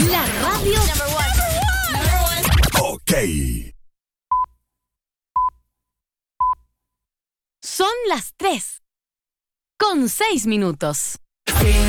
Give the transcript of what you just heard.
La radio Number one. Ok. Son las 3:06.